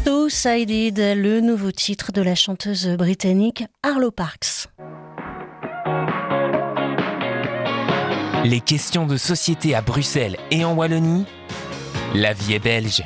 Two-Sided, le nouveau titre de la chanteuse britannique Arlo Parks. Les questions de société à Bruxelles et en Wallonie, la vie est belge.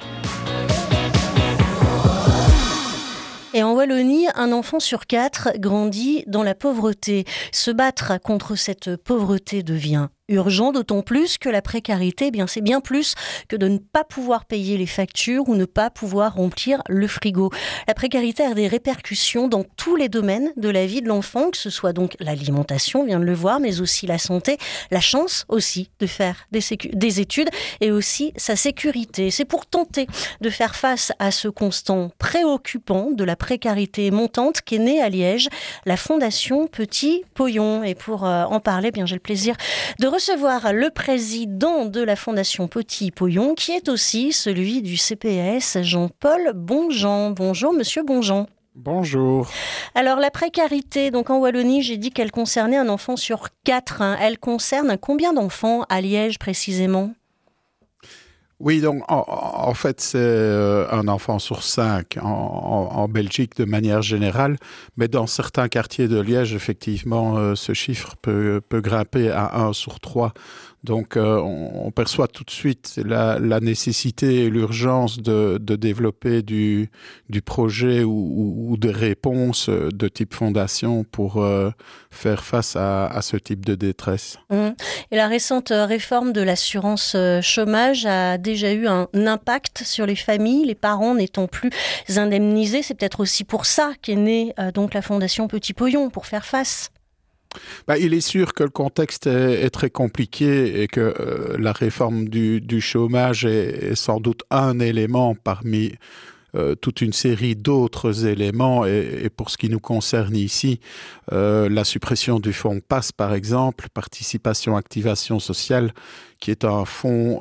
Et en Wallonie, un enfant sur 4 grandit dans la pauvreté. Se battre contre cette pauvreté devient urgent, d'autant plus que la précarité, c'est bien plus que de ne pas pouvoir payer les factures ou ne pas pouvoir remplir le frigo. La précarité a des répercussions dans tous les domaines de la vie de l'enfant, que ce soit donc l'alimentation, on vient de le voir, mais aussi la santé, la chance aussi de faire des études et aussi sa sécurité. C'est pour tenter de faire face à ce constant préoccupant de la précarité montante qu'est née à Liège la Fondation Petit Poyon. Et pour en parler, j'ai le plaisir de recevoir le président de la Fondation Petit Poyon, qui est aussi celui du CPS, Jean-Paul Bonjean. Bonjour, monsieur Bonjean. Bonjour. Alors, la précarité, donc en Wallonie, j'ai dit qu'elle concernait un enfant sur 4. Elle concerne combien d'enfants à Liège précisément ? Oui, donc en fait, c'est un enfant sur 5 en Belgique de manière générale, mais dans certains quartiers de Liège, effectivement, ce chiffre peut grimper à 1 sur 3. Donc, on perçoit tout de suite la nécessité et l'urgence de développer du projet ou des réponses de type fondation pour faire face à ce type de détresse. Et la récente réforme de l'assurance chômage a déjà eu un impact sur les familles, les parents n'étant plus indemnisés. C'est peut-être aussi pour ça qu'est née donc la Fondation Petit Poyon, pour faire face. Il est sûr que le contexte est très compliqué et que la réforme du chômage est sans doute un élément parmi toute une série d'autres éléments. Et pour ce qui nous concerne ici, la suppression du fonds PASS, par exemple, participation activation sociale, qui est un fonds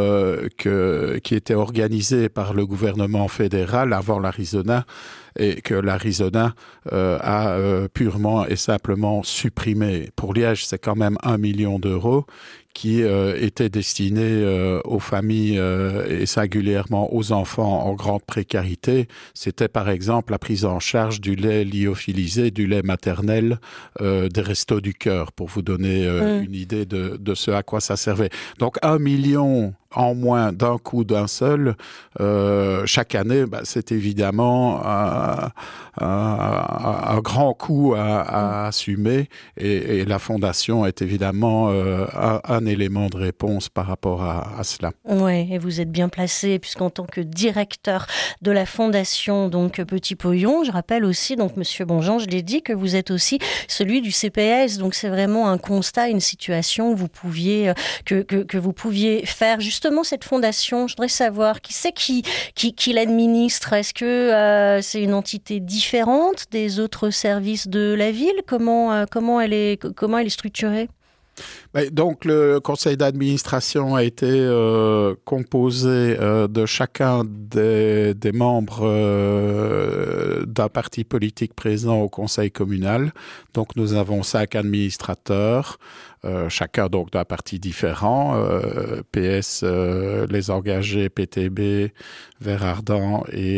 qui était organisé par le gouvernement fédéral avant l'Arizona, et que l'Arizona a purement et simplement supprimé. Pour Liège, c'est quand même 1 million d'euros qui était destiné aux familles et singulièrement aux enfants en grande précarité. C'était par exemple la prise en charge du lait lyophilisé, du lait maternel, des Restos du Cœur, pour vous donner une idée de ce à quoi ça servait. Donc 1 million en moins d'un coup, d'un seul, chaque année, c'est évidemment un grand coût à assumer, et la Fondation est évidemment un élément de réponse par rapport à cela. Oui, et vous êtes bien placé, puisqu'en tant que directeur de la Fondation donc Petit Poyon, je rappelle aussi, donc Monsieur Bonjean, je l'ai dit, que vous êtes aussi celui du CPS, donc c'est vraiment un constat, une situation que vous pouviez, que vous pouviez faire. Justement, cette fondation, je voudrais savoir qui c'est qui l'administre. Est-ce que c'est une entité différente des autres services de la ville ? Comment elle est structurée ? Donc, le conseil d'administration a été composé de chacun des membres d'un parti politique présent au conseil communal. Donc, nous avons 5 administrateurs, chacun donc d'un parti différent, PS, les engagés, PTB, Vert Ardent et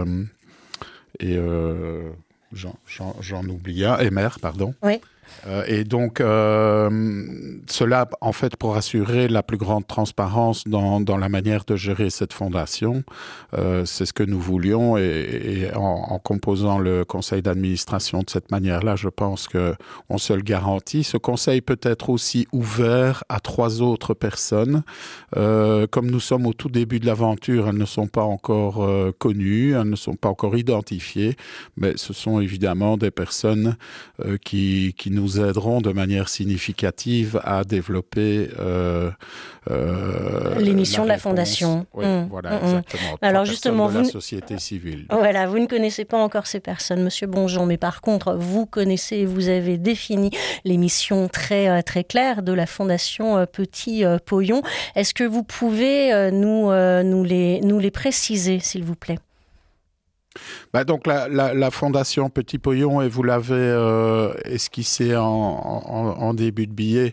j'en oublie un, MR, pardon. Oui. Et donc, cela, en fait, pour assurer la plus grande transparence dans la manière de gérer cette fondation, c'est ce que nous voulions. Et en composant le conseil d'administration de cette manière-là, je pense qu'on se le garantit. Ce conseil peut être aussi ouvert à 3 autres personnes. Comme nous sommes au tout début de l'aventure, elles ne sont pas encore connues, elles ne sont pas encore identifiées, mais ce sont évidemment des personnes qui nous aideront de manière significative à développer l'émission de la Fondation. Oui, voilà, exactement. Alors justement, de la société civile. Voilà, vous ne connaissez pas encore ces personnes, Monsieur Bonjean, mais par contre, vous connaissez et vous avez défini les missions très, très claires de la Fondation Petit Poyon. Est-ce que vous pouvez nous les préciser, s'il vous plaît ? Donc la Fondation Petit Poyon, et vous l'avez esquissé en début de billet,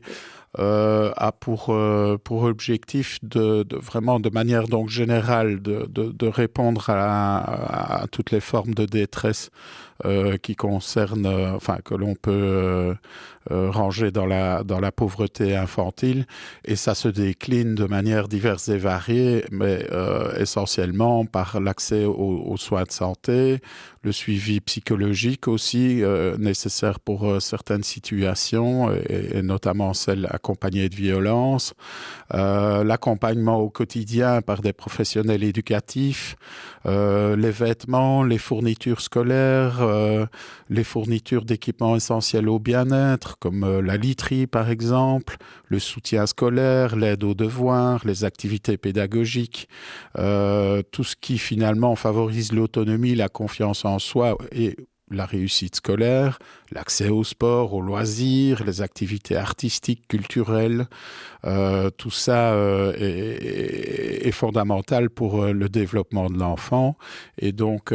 a pour objectif de vraiment de manière donc générale de répondre à toutes les formes de détresse qui concernent, que l'on peut ranger dans la pauvreté infantile, et ça se décline de manière diverse et variée, mais essentiellement par l'accès aux soins de santé, le suivi psychologique aussi nécessaire pour certaines situations, et notamment celles accompagnées de violence, l'accompagnement au quotidien par des professionnels éducatifs, les vêtements, les fournitures scolaires, les fournitures d'équipements essentiels au bien-être, comme la literie par exemple, le soutien scolaire, l'aide aux devoirs, les activités pédagogiques, tout ce qui finalement favorise l'autonomie, la confiance en soi et la réussite scolaire, l'accès au sport, aux loisirs, les activités artistiques, culturelles, tout ça est fondamental pour le développement de l'enfant. Et donc,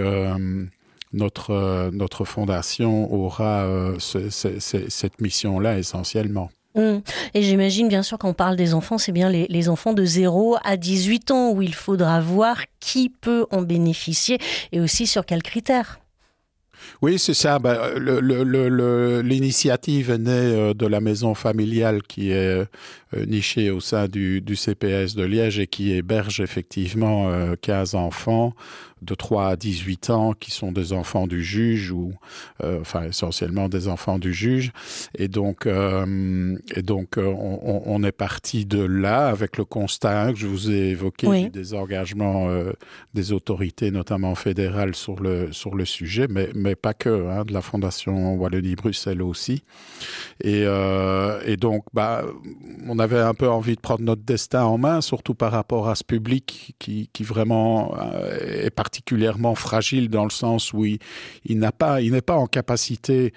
notre fondation aura cette mission-là essentiellement. Et j'imagine, bien sûr, quand on parle des enfants, c'est bien les enfants de 0 à 18 ans où il faudra voir qui peut en bénéficier et aussi sur quels critères. Oui, c'est ça. L'initiative est née de la maison familiale qui est nichée au sein du CPS de Liège et qui héberge effectivement 15 enfants de 3 à 18 ans qui sont des enfants du juge ou essentiellement des enfants du juge. Et donc on est parti de là avec le constat que je vous ai évoqué, oui, des engagements des autorités, notamment fédérales, sur le sujet, mais pas que, de la Fondation Wallonie-Bruxelles aussi. Et donc, on avait un peu envie de prendre notre destin en main, surtout par rapport à ce public qui vraiment est particulièrement fragile dans le sens où il n'est pas en capacité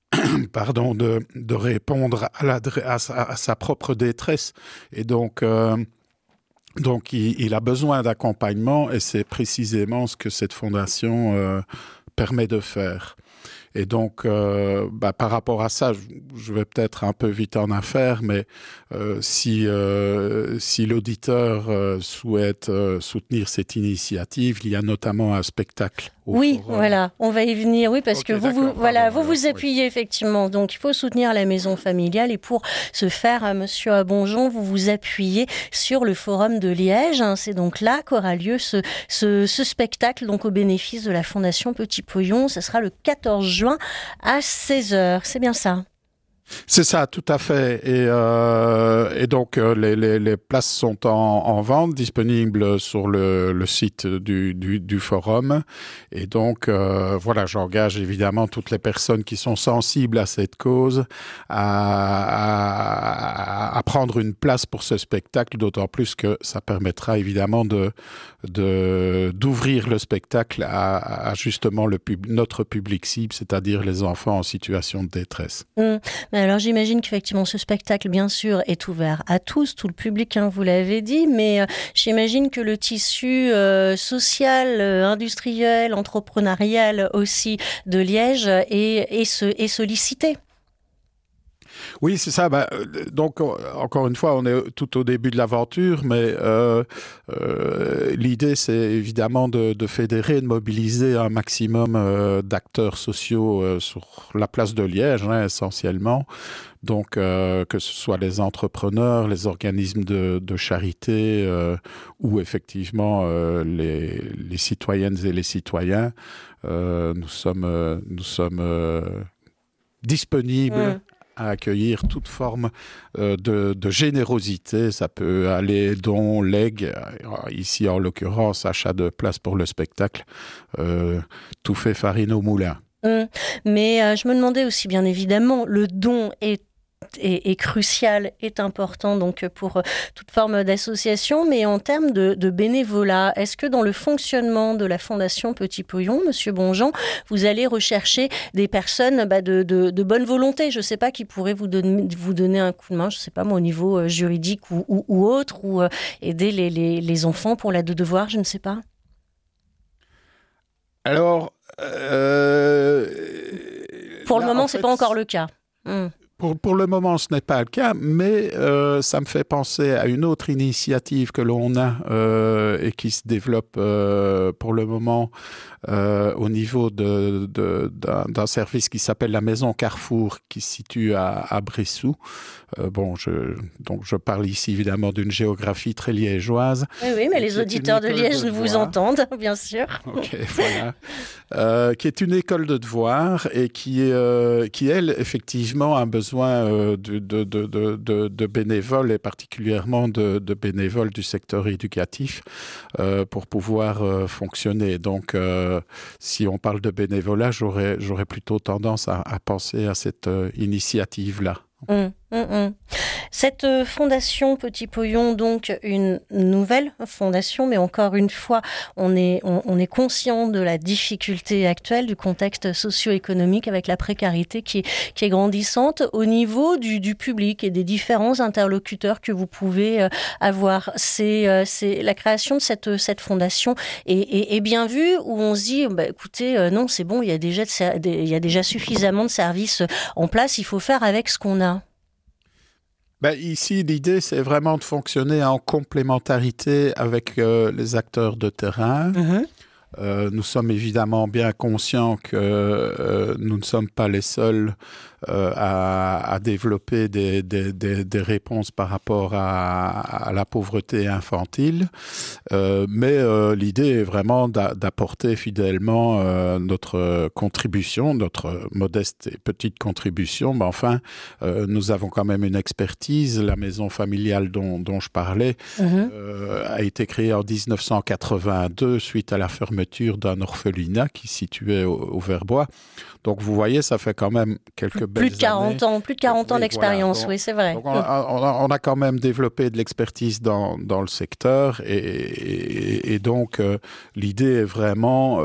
de répondre à sa propre détresse. Et donc il a besoin d'accompagnement et c'est précisément ce que cette fondation permet de faire. Et donc, par rapport à ça, je vais peut-être un peu vite en affaire, mais si l'auditeur souhaite soutenir cette initiative, il y a notamment un spectacle. Oui, voilà, on va y venir, oui, parce que vous appuyez effectivement. Donc, il faut soutenir la maison familiale et pour ce faire, Monsieur Bonjon, vous appuyez sur le Forum de Liège. C'est donc là qu'aura lieu ce spectacle, donc au bénéfice de la Fondation Petit Poyon. Ce sera le 14 juin à 16h. C'est bien ça? C'est ça, tout à fait. Et donc, les places sont en vente, disponibles sur le site du forum. Et donc, j'engage évidemment toutes les personnes qui sont sensibles à cette cause à prendre une place pour ce spectacle, d'autant plus que ça permettra évidemment d'ouvrir le spectacle à justement notre public cible, c'est-à-dire les enfants en situation de détresse. Alors j'imagine qu'effectivement ce spectacle bien sûr est ouvert à tous, tout le public, vous l'avez dit, mais j'imagine que le tissu social, industriel, entrepreneurial aussi de Liège est sollicité. Oui, c'est ça. Donc, encore une fois, on est tout au début de l'aventure, mais l'idée, c'est évidemment de fédérer, de mobiliser un maximum d'acteurs sociaux sur la place de Liège, essentiellement. Donc, que ce soit les entrepreneurs, les organismes de charité ou effectivement les citoyennes et les citoyens, nous sommes disponibles à accueillir toute forme de générosité. Ça peut aller don, legs, ici en l'occurrence achat de places pour le spectacle, tout fait farine au moulin. Mais je me demandais aussi, bien évidemment, le don est crucial, est important donc pour toute forme d'association, mais en termes de bénévolat, est-ce que dans le fonctionnement de la Fondation Petit Poyon, Monsieur Bonjon, vous allez rechercher des personnes de bonne volonté, je ne sais pas, qui pourraient vous donner un coup de main, je ne sais pas moi, au niveau juridique ou autre, ou aider les enfants pour l'aide de devoirs, je ne sais pas. Alors, pour le moment, c'est pas encore le cas. Pour le moment, ce n'est pas le cas, mais ça me fait penser à une autre initiative que l'on a et qui se développe pour le moment au niveau d'un service qui s'appelle la Maison Carrefour, qui se situe à Bressou. Donc je parle ici évidemment d'une géographie très liégeoise. Oui, mais les auditeurs de Liège vous entendent, bien sûr. Ok, voilà. Qui est une école de devoirs et qui elle, effectivement, a besoin de bénévoles et particulièrement de bénévoles du secteur éducatif pour pouvoir fonctionner. Donc, si on parle de bénévolat, j'aurais plutôt tendance à penser à cette initiative-là. Cette fondation Petit Poyon, donc une nouvelle fondation, mais encore une fois, on est conscient de la difficulté actuelle du contexte socio-économique avec la précarité qui est grandissante au niveau du public et des différents interlocuteurs que vous pouvez avoir. C'est la création de cette fondation est bien vue, où on se dit, écoutez, non, c'est bon, il y a déjà suffisamment de services en place, il faut faire avec ce qu'on a. Ici, l'idée, c'est vraiment de fonctionner en complémentarité avec les acteurs de terrain. Nous sommes évidemment bien conscients que nous ne sommes pas les seuls à développer des réponses par rapport à la pauvreté infantile. Mais l'idée est vraiment d'apporter fidèlement notre contribution, notre modeste et petite contribution. Mais enfin, nous avons quand même une expertise. La maison familiale dont je parlais a été créée en 1982 suite à la fermeture d'un orphelinat qui se situait au Verbois. Donc, vous voyez, ça fait quand même quelques belles années. Plus de 40 ans d'expérience, oui, c'est vrai. Donc on a quand même développé de l'expertise dans le secteur et donc l'idée est vraiment,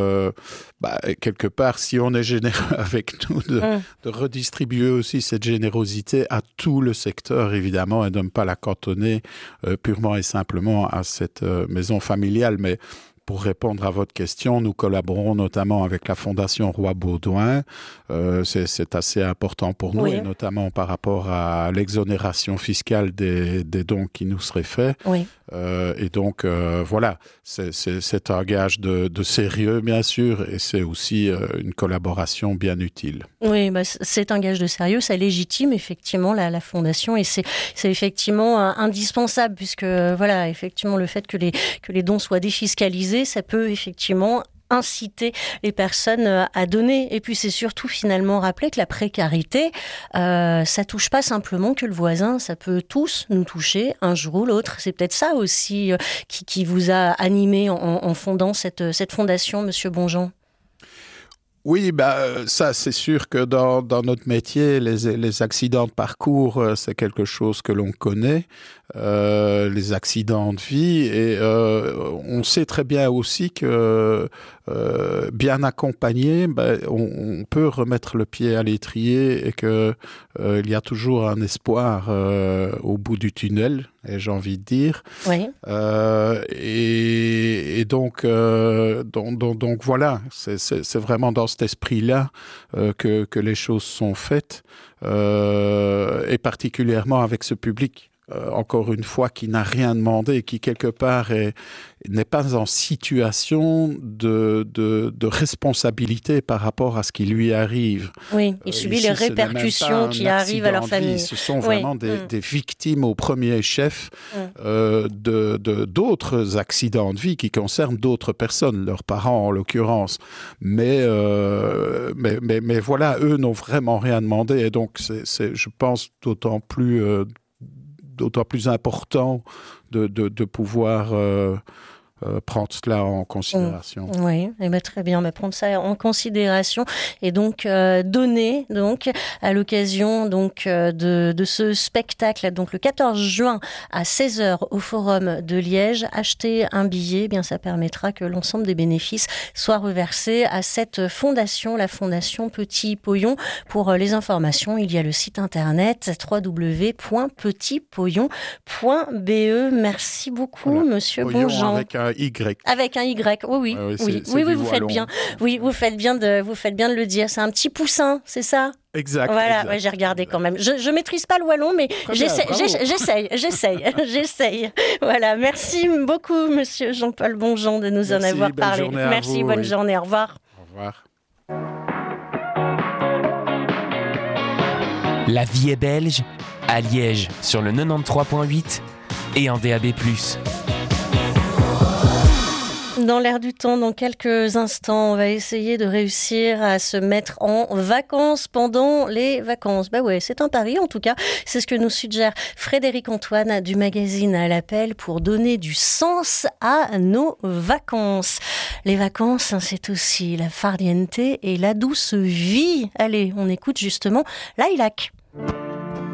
quelque part, si on est généreux avec nous, de redistribuer aussi cette générosité à tout le secteur, évidemment, et de ne pas la cantonner purement et simplement à cette maison familiale, mais pour répondre à votre question, nous collaborons notamment avec la Fondation Roi Baudouin. C'est assez important pour nous, oui. Et notamment par rapport à l'exonération fiscale des dons qui nous seraient faits. Oui. Et donc, voilà, c'est un gage de sérieux, bien sûr, et c'est aussi une collaboration bien utile. Oui, c'est un gage de sérieux, ça légitime effectivement la Fondation, et c'est effectivement indispensable, puisque voilà, effectivement, le fait que les dons soient défiscalisés, ça peut effectivement inciter les personnes à donner. Et puis c'est surtout finalement rappeler que la précarité, ça touche pas simplement que le voisin, ça peut tous nous toucher un jour ou l'autre. C'est peut-être ça aussi qui vous a animé en fondant cette fondation, Monsieur Bonjean. Oui, ça c'est sûr que dans notre métier, les accidents de parcours, c'est quelque chose que l'on connaît, les accidents de vie, et on sait très bien aussi que bien accompagné, on peut remettre le pied à l'étrier et que il y a toujours un espoir au bout du tunnel, et j'ai envie de dire. Oui. Et donc voilà, c'est vraiment dans cet esprit-là que les choses sont faites, et particulièrement avec ce public. Encore une fois, qui n'a rien demandé, qui quelque part n'est pas en situation de responsabilité par rapport à ce qui lui arrive. Oui, il subit les répercussions qui arrivent à leur famille. Ce sont vraiment des victimes au premier chef d'autres accidents de vie qui concernent d'autres personnes, leurs parents en l'occurrence. Mais voilà, eux n'ont vraiment rien demandé, et donc c'est je pense, d'autant plus important de pouvoir prendre cela en considération. Oui, très bien, prendre ça en considération et donc donner donc à l'occasion donc de ce spectacle, donc le 14 juin à 16h au Forum de Liège. Acheter un billet, ça permettra que l'ensemble des bénéfices soient reversés à cette fondation, la Fondation Petit Poyon. Pour les informations, il y a le site internet www.petitpoyon.be. Merci beaucoup, voilà. Monsieur Bonjean. Avec un Y. Avec un Y, oui, vous faites bien. Oui, vous faites bien de le dire. C'est un petit poussin, c'est ça ? Exact. Voilà, exact. ouais, j'ai regardé quand même. Je maîtrise pas le wallon, mais j'essaye. Voilà, merci beaucoup, monsieur Jean-Paul Bonjean, de nous en avoir parlé. Merci, bonne journée, au revoir. Au revoir. La vie est belge, à Liège sur le 93.8 et en DAB+. Dans l'air du temps, dans quelques instants, on va essayer de réussir à se mettre en vacances pendant les vacances. Bah ouais, c'est un pari en tout cas. C'est ce que nous suggère Frédéric Antoine du magazine À l'Appel pour donner du sens à nos vacances. Les vacances, c'est aussi la farniente et la douce vie. Allez, on écoute justement Lilac.